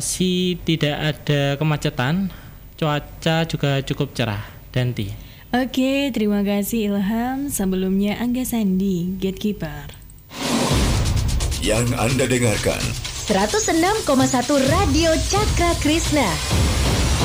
tidak ada kemacetan, cuaca juga cukup cerah. Danti. Oke, terima kasih Ilham. Sebelumnya Angga Sandi, Gatekeeper. Yang Anda dengarkan 106,1 Radio Cakra Krishna.